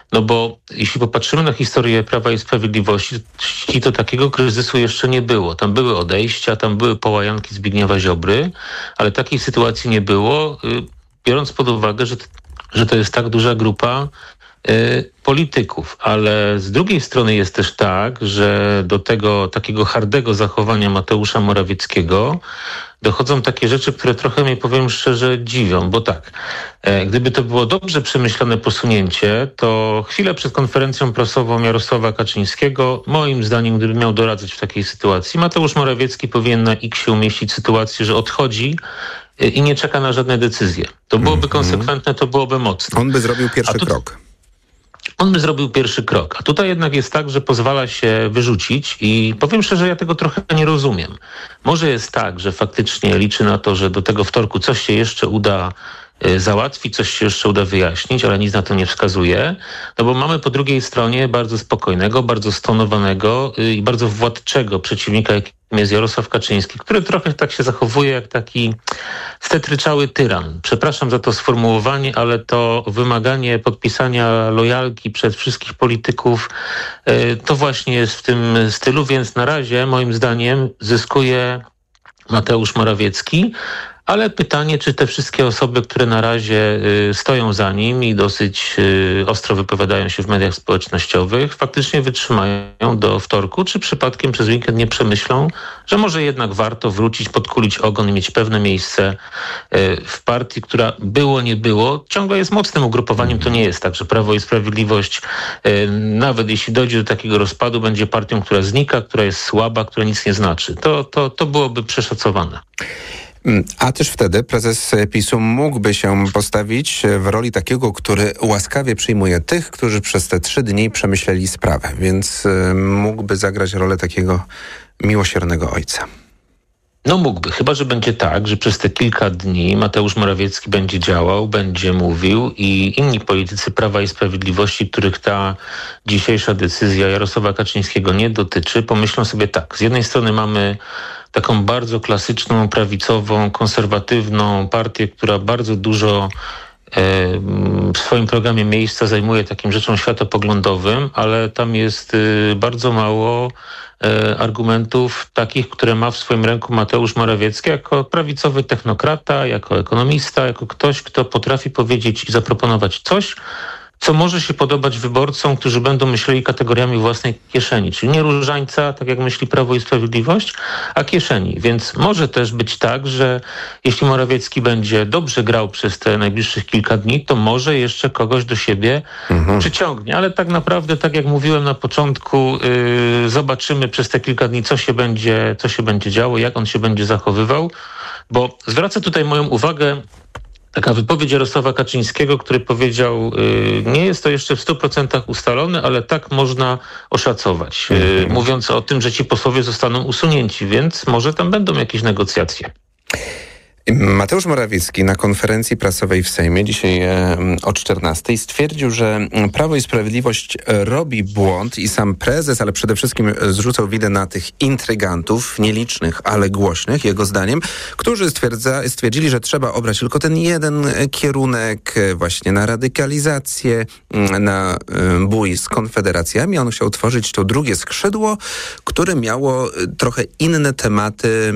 No bo jeśli popatrzymy na historię Prawa i Sprawiedliwości, to takiego kryzysu jeszcze nie było. Tam były odejścia, tam były połajanki Zbigniewa Ziobry, ale takiej sytuacji nie było, biorąc pod uwagę, że to jest tak duża grupa polityków, ale z drugiej strony jest też tak, że do tego takiego hardego zachowania Mateusza Morawieckiego dochodzą takie rzeczy, które trochę mnie, powiem szczerze, dziwią, bo tak, gdyby to było dobrze przemyślane posunięcie, to chwilę przed konferencją prasową Jarosława Kaczyńskiego, moim zdaniem, gdyby miał doradzać w takiej sytuacji, Mateusz Morawiecki powinien na X-ie umieścić sytuację, że odchodzi i nie czeka na żadne decyzje. To byłoby konsekwentne, to byłoby mocne. On by zrobił pierwszy krok. On by zrobił pierwszy krok. A tutaj jednak jest tak, że pozwala się wyrzucić i powiem szczerze, ja tego trochę nie rozumiem. Może jest tak, że faktycznie liczy na to, że do tego wtorku coś się jeszcze uda załatwić, coś się jeszcze uda wyjaśnić, ale nic na to nie wskazuje. No bo mamy po drugiej stronie bardzo spokojnego, bardzo stonowanego i bardzo władczego przeciwnika, jakim jest Jarosław Kaczyński, który trochę tak się zachowuje jak taki stetryczały tyran. Przepraszam za to sformułowanie, ale to wymaganie podpisania lojalki przez wszystkich polityków, to właśnie jest w tym stylu, więc na razie moim zdaniem zyskuje Mateusz Morawiecki, ale pytanie, czy te wszystkie osoby, które na razie stoją za nim i dosyć ostro wypowiadają się w mediach społecznościowych, faktycznie wytrzymają do wtorku, czy przypadkiem przez weekend nie przemyślą, że może jednak warto wrócić, podkulić ogon i mieć pewne miejsce w partii, która było, nie było, ciągle jest mocnym ugrupowaniem. To nie jest tak, że Prawo i Sprawiedliwość, nawet jeśli dojdzie do takiego rozpadu, będzie partią, która znika, która jest słaba, która nic nie znaczy. To byłoby przeszacowane. A też wtedy prezes PiS-u mógłby się postawić w roli takiego, który łaskawie przyjmuje tych, którzy przez te 3 dni przemyśleli sprawę, więc mógłby zagrać rolę takiego miłosiernego ojca. No mógłby, chyba że będzie tak, że przez te kilka dni Mateusz Morawiecki będzie działał, będzie mówił i inni politycy Prawa i Sprawiedliwości, których ta dzisiejsza decyzja Jarosława Kaczyńskiego nie dotyczy, pomyślą sobie tak, z jednej strony mamy taką bardzo klasyczną, prawicową, konserwatywną partię, która bardzo dużo w swoim programie miejsca zajmuje takim rzeczom światopoglądowym, ale tam jest bardzo mało argumentów takich, które ma w swoim ręku Mateusz Morawiecki jako prawicowy technokrata, jako ekonomista, jako ktoś, kto potrafi powiedzieć i zaproponować coś, co może się podobać wyborcom, którzy będą myśleli kategoriami własnej kieszeni. Czyli nie różańca, tak jak myśli Prawo i Sprawiedliwość, a kieszeni. Więc może też być tak, że jeśli Morawiecki będzie dobrze grał przez te najbliższych kilka dni, to może jeszcze kogoś do siebie przyciągnie. Ale tak naprawdę, tak jak mówiłem na początku, zobaczymy przez te kilka dni, co się będzie działo, jak on się będzie zachowywał. Bo zwraca tutaj moją uwagę taka wypowiedź Jarosława Kaczyńskiego, który powiedział, nie jest to jeszcze w 100% ustalone, ale tak można oszacować. Mówiąc o tym, że ci posłowie zostaną usunięci, więc może tam będą jakieś negocjacje. Mateusz Morawiecki na konferencji prasowej w Sejmie dzisiaj o 14:00 stwierdził, że Prawo i Sprawiedliwość robi błąd i sam prezes, ale przede wszystkim zrzucał winę na tych intrygantów, nielicznych, ale głośnych, jego zdaniem, którzy stwierdzili, że trzeba obrać tylko ten jeden kierunek właśnie na radykalizację, na bój z konfederacjami. On chciał tworzyć to drugie skrzydło, które miało trochę inne tematy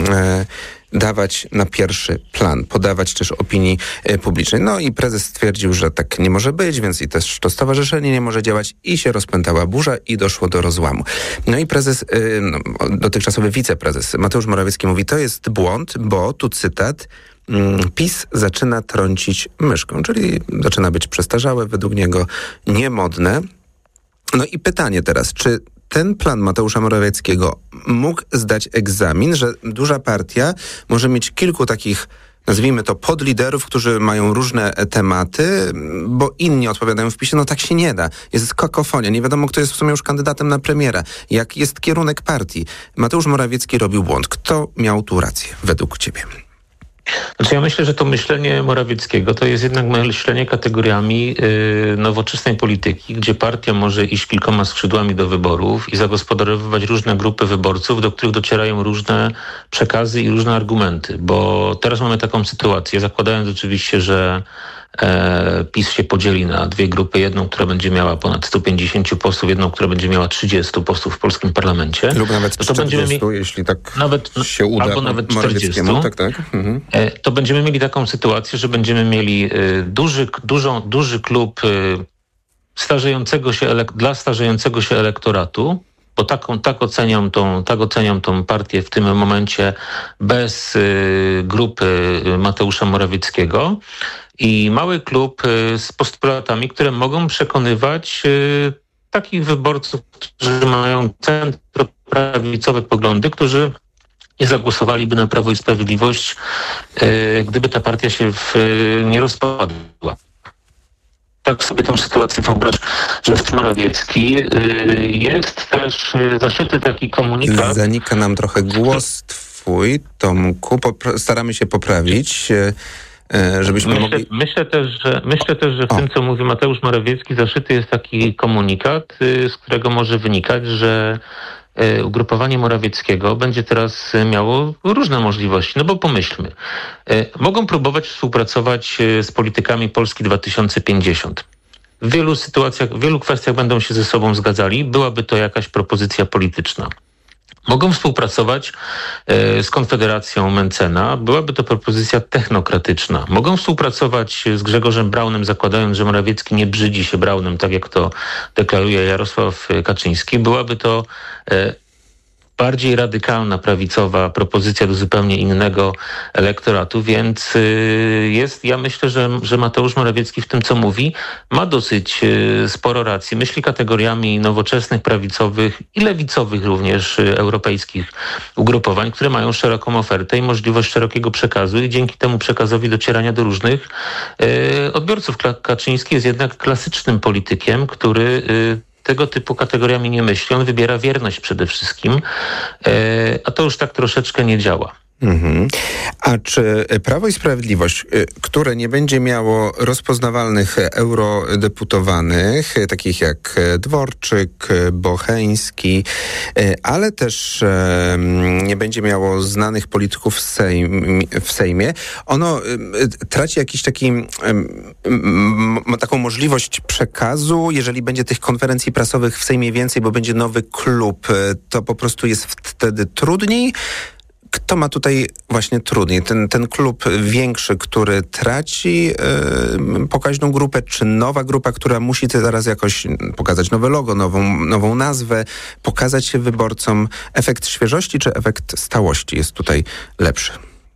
dawać na pierwszy plan, podawać też opinii publicznej. No i prezes stwierdził, że tak nie może być, więc i też to stowarzyszenie nie może działać i się rozpętała burza i doszło do rozłamu. No i prezes, dotychczasowy wiceprezes Mateusz Morawiecki mówi, to jest błąd, bo, tu cytat, PiS zaczyna trącić myszką, czyli zaczyna być przestarzałe, według niego niemodne. No i pytanie teraz, czy ten plan Mateusza Morawieckiego mógł zdać egzamin, że duża partia może mieć kilku takich, nazwijmy to, podliderów, którzy mają różne tematy, bo inni odpowiadają w PiS-ie, no tak się nie da. Jest kakofonia, nie wiadomo, kto jest w sumie już kandydatem na premiera. Jak jest kierunek partii? Mateusz Morawiecki robił błąd. Kto miał tu rację, według ciebie? Znaczy ja myślę, że to myślenie Morawieckiego to jest jednak myślenie kategoriami nowoczesnej polityki, gdzie partia może iść kilkoma skrzydłami do wyborów i zagospodarowywać różne grupy wyborców, do których docierają różne przekazy i różne argumenty. Bo teraz mamy taką sytuację, zakładając oczywiście, że PiS się podzieli na dwie grupy. Jedną, która będzie miała ponad 150 posłów, jedną, która będzie miała 30 posłów w polskim parlamencie. Lub nawet 40, jeśli tak się uda. Albo nawet 40. Tak. Mhm. To będziemy mieli taką sytuację, że będziemy mieli duży klub dla starzejącego się elektoratu, bo tak oceniam tą partię w tym momencie bez grupy Mateusza Morawieckiego i mały klub z postulatami, które mogą przekonywać takich wyborców, którzy mają centroprawicowe poglądy, którzy nie zagłosowaliby na Prawo i Sprawiedliwość, gdyby ta partia się nie rozpadła. Tak sobie tę sytuację wyobraź, że w Morawiecki jest też zaszyty taki komunikat. Zanika nam trochę głos twój, Tomku. Staramy się poprawić, żebyśmy mogli... Myślę też, że w tym, co mówi Mateusz Morawiecki, zaszyty jest taki komunikat, z którego może wynikać, że ugrupowanie Morawieckiego będzie teraz miało różne możliwości. No bo pomyślmy, mogą próbować współpracować z politykami Polski 2050. W wielu sytuacjach, w wielu kwestiach będą się ze sobą zgadzali. Byłaby to jakaś propozycja polityczna. Mogą współpracować z Konfederacją Mentzena. Byłaby to propozycja technokratyczna. Mogą współpracować z Grzegorzem Braunem, zakładając, że Morawiecki nie brzydzi się Braunem, tak jak to deklaruje Jarosław Kaczyński. Byłaby to bardziej radykalna, prawicowa propozycja do zupełnie innego elektoratu, więc ja myślę, że Mateusz Morawiecki w tym, co mówi, ma dosyć sporo racji. Myśli kategoriami nowoczesnych, prawicowych i lewicowych również europejskich ugrupowań, które mają szeroką ofertę i możliwość szerokiego przekazu i dzięki temu przekazowi docierania do różnych odbiorców. Kaczyński jest jednak klasycznym politykiem, który tego typu kategoriami nie myśli. On wybiera wierność przede wszystkim, a to już tak troszeczkę nie działa. Mhm. A czy Prawo i Sprawiedliwość, które nie będzie miało rozpoznawalnych eurodeputowanych, takich jak Dworczyk, Bocheński, ale też nie będzie miało znanych polityków w Sejmie, ono traci jakiś taką możliwość przekazu, jeżeli będzie tych konferencji prasowych w Sejmie więcej, bo będzie nowy klub, to po prostu jest wtedy trudniej? Kto ma tutaj właśnie trudniej? Ten klub większy, który traci pokaźną grupę, czy nowa grupa, która musi teraz jakoś pokazać nowe logo, nową nazwę, pokazać się wyborcom? Efekt świeżości czy efekt stałości jest tutaj lepszy?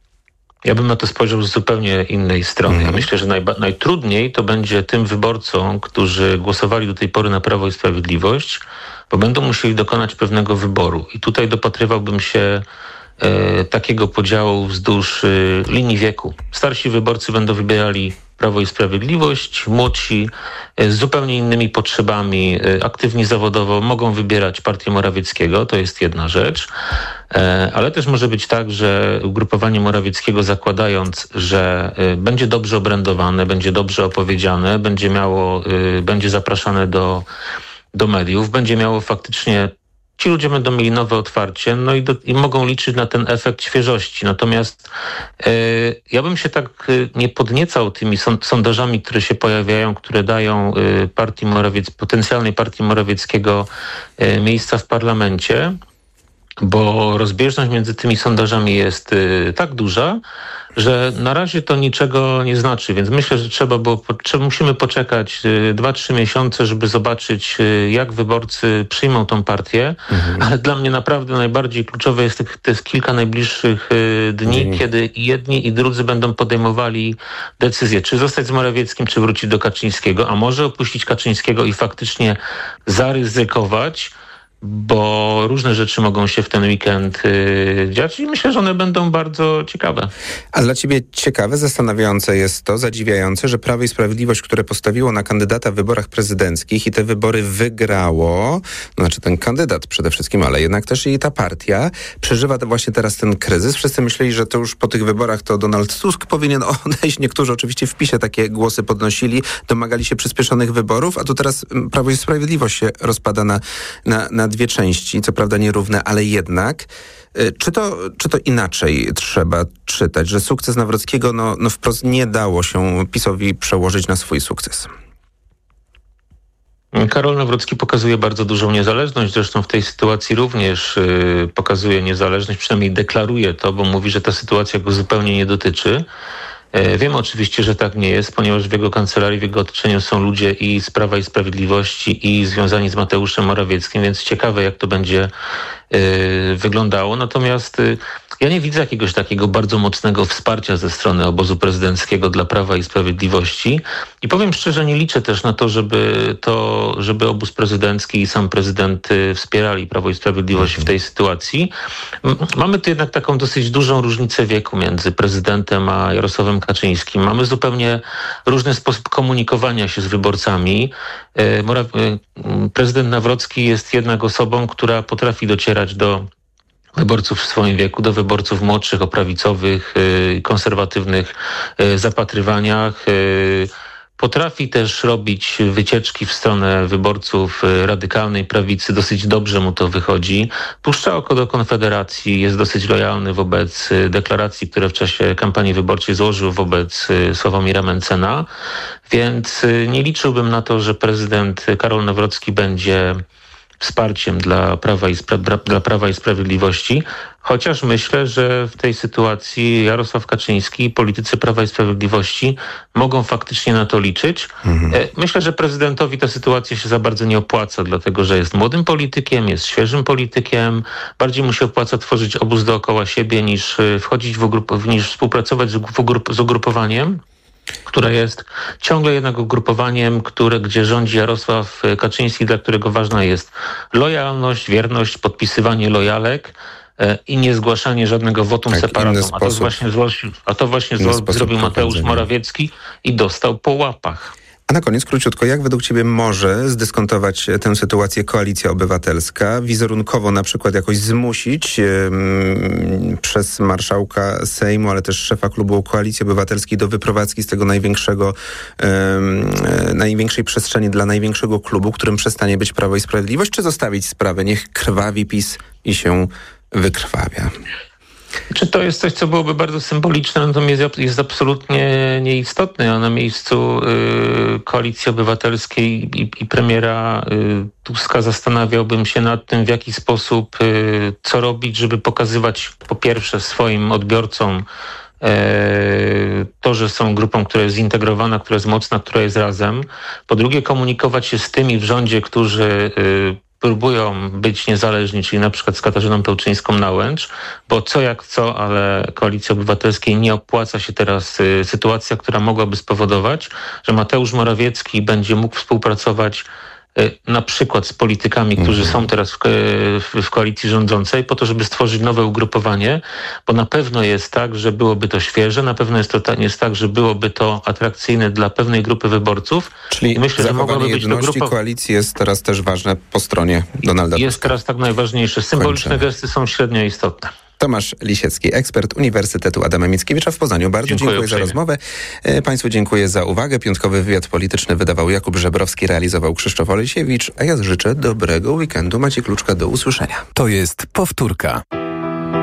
Ja bym na to spojrzał z zupełnie innej strony. Ja myślę, że najtrudniej to będzie tym wyborcom, którzy głosowali do tej pory na Prawo i Sprawiedliwość, bo będą musieli dokonać pewnego wyboru. I tutaj dopatrywałbym się takiego podziału wzdłuż linii wieku. Starsi wyborcy będą wybierali Prawo i Sprawiedliwość, młodsi z zupełnie innymi potrzebami, aktywni zawodowo, mogą wybierać partię Morawieckiego, to jest jedna rzecz, ale też może być tak, że ugrupowanie Morawieckiego, zakładając, że będzie dobrze obrędowane, będzie dobrze opowiedziane, będzie zapraszane do mediów, będzie miało faktycznie, ci ludzie będą mieli nowe otwarcie, no i mogą liczyć na ten efekt świeżości. Natomiast ja bym się tak nie podniecał tymi sondażami, które się pojawiają, które dają potencjalnej partii Morawieckiego miejsca w parlamencie, bo rozbieżność między tymi sondażami jest tak duża, że na razie to niczego nie znaczy, więc myślę, że musimy poczekać 2-3 miesiące, żeby zobaczyć, jak wyborcy przyjmą tą partię, ale dla mnie naprawdę najbardziej kluczowe jest kilka najbliższych dni, kiedy i jedni i drudzy będą podejmowali decyzję, czy zostać z Morawieckim, czy wrócić do Kaczyńskiego, a może opuścić Kaczyńskiego i faktycznie zaryzykować, bo różne rzeczy mogą się w ten weekend dziać i myślę, że one będą bardzo ciekawe. A dla ciebie ciekawe, zastanawiające jest to, zadziwiające, że Prawo i Sprawiedliwość, które postawiło na kandydata w wyborach prezydenckich i te wybory wygrało, znaczy ten kandydat przede wszystkim, ale jednak też i ta partia, przeżywa właśnie teraz ten kryzys. Wszyscy myśleli, że to już po tych wyborach to Donald Tusk powinien odejść. Niektórzy oczywiście w PiS-ie takie głosy podnosili, domagali się przyspieszonych wyborów, a tu teraz Prawo i Sprawiedliwość się rozpada na dwie części, co prawda nierówne, ale jednak Czy to inaczej trzeba czytać, że sukces Nawrockiego wprost nie dało się PiS-owi przełożyć na swój sukces? Karol Nawrocki pokazuje bardzo dużą niezależność, zresztą w tej sytuacji również pokazuje niezależność, przynajmniej deklaruje to, bo mówi, że ta sytuacja go zupełnie nie dotyczy. Wiem oczywiście, że tak nie jest, ponieważ w jego kancelarii, w jego otoczeniu są ludzie i z Prawa i Sprawiedliwości i związani z Mateuszem Morawieckim, więc ciekawe, jak to będzie wyglądało. Natomiast ja nie widzę jakiegoś takiego bardzo mocnego wsparcia ze strony obozu prezydenckiego dla Prawa i Sprawiedliwości i powiem szczerze, nie liczę też na to, żeby obóz prezydencki i sam prezydent wspierali Prawo i Sprawiedliwość w tej sytuacji. Mamy tu jednak taką dosyć dużą różnicę wieku między prezydentem a Jarosławem Kaczyńskim. Mamy zupełnie różny sposób komunikowania się z wyborcami. Prezydent Nawrocki jest jednak osobą, która potrafi docierać do wyborców w swoim wieku, do wyborców młodszych o prawicowych, konserwatywnych zapatrywaniach. Potrafi też robić wycieczki w stronę wyborców radykalnej prawicy. Dosyć dobrze mu to wychodzi. Puszcza oko do Konfederacji, jest dosyć lojalny wobec deklaracji, które w czasie kampanii wyborczej złożył wobec Sławomira Mentzena. Więc nie liczyłbym na to, że prezydent Karol Nawrocki będzie wsparciem dla Prawa i Sprawiedliwości, chociaż myślę, że w tej sytuacji Jarosław Kaczyński i politycy Prawa i Sprawiedliwości mogą faktycznie na to liczyć. Myślę, że prezydentowi ta sytuacja się za bardzo nie opłaca, dlatego że jest młodym politykiem, jest świeżym politykiem. Bardziej mu się opłaca tworzyć obóz dookoła siebie niż niż współpracować z ugrupowaniem, które jest ciągle jednak ugrupowaniem, gdzie rządzi Jarosław Kaczyński, dla którego ważna jest lojalność, wierność, podpisywanie lojalek i nie zgłaszanie żadnego votum separatum. A to właśnie zrobił Mateusz Morawiecki i dostał po łapach. A na koniec króciutko, jak według ciebie może zdyskontować tę sytuację Koalicja Obywatelska, wizerunkowo na przykład jakoś zmusić przez marszałka Sejmu, ale też szefa klubu Koalicji Obywatelskiej do wyprowadzki z tego największej przestrzeni dla największego klubu, którym przestanie być Prawo i Sprawiedliwość, czy zostawić sprawę, niech krwawi PiS i się wykrwawia? Czy to jest coś, co byłoby bardzo symboliczne, natomiast jest absolutnie nieistotne, a na miejscu Koalicji Obywatelskiej i premiera Tuska zastanawiałbym się nad tym, w jaki sposób, co robić, żeby pokazywać po pierwsze swoim odbiorcom to, że są grupą, która jest zintegrowana, która jest mocna, która jest razem. Po drugie, komunikować się z tymi w rządzie, którzy próbują być niezależni, czyli na przykład z Katarzyną Pełczyńską-Nałęcz, bo co jak co, ale Koalicji Obywatelskiej nie opłaca się teraz sytuacja, która mogłaby spowodować, że Mateusz Morawiecki będzie mógł współpracować na przykład z politykami, którzy są teraz w koalicji rządzącej, po to, żeby stworzyć nowe ugrupowanie, bo na pewno jest tak, że byłoby to świeże, na pewno jest tak, że byłoby to atrakcyjne dla pewnej grupy wyborców. Czyli i myślę, że mogłaby być to grupa koalicji jest teraz też ważne po stronie Donalda Tuska. Jest teraz tak najważniejsze. Symboliczne gesty są średnio istotne. Tomasz Lisiecki, ekspert Uniwersytetu Adama Mickiewicza w Poznaniu. Bardzo dziękuję za rozmowę. Państwu dziękuję za uwagę. Piątkowy wywiad polityczny wydawał Jakub Żebrowski, realizował Krzysztof Olesiewicz, a ja życzę dobrego weekendu. Maciej Kluczka, do usłyszenia. To jest powtórka.